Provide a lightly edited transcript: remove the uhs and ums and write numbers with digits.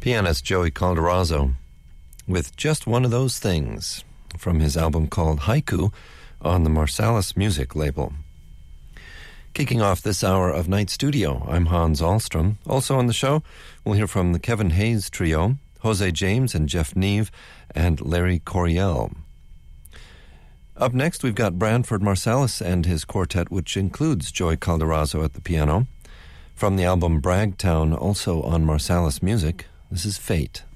Pianist Joey Calderazzo with Just One of Those Things from his album called Haiku on the Marsalis Music label. Kicking off this hour of Night Studio, I'm Hans Ahlstrom. Also on the show, we'll hear from the Kevin Hayes Trio, Jose James and Jeff Neve, and Larry Coryell. Up next, we've got Branford Marsalis and his quartet, which includes Joey Calderazzo at the piano. From the album Bragtown, also on Marsalis Music, this is Fate.